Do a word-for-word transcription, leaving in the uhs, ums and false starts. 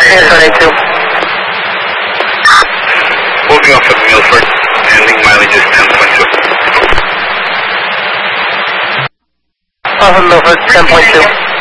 twenty-two. Moving off of Milford, ending mileage is ten point two. Off of Milford, ten point two.